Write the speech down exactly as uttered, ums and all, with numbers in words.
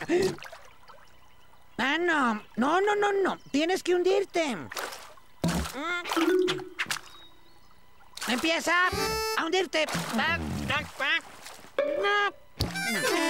Ah, no. No, no, no, no. Tienes que hundirte. Empieza a hundirte.